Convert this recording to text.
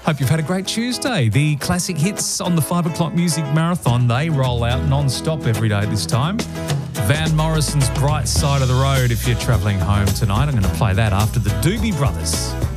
Hope you've had a great Tuesday. The classic hits on the 5 o'clock music marathon, they roll out non-stop every day this time. Van Morrison's Bright Side of the Road if you're travelling home tonight. I'm going to play that after the Doobie Brothers.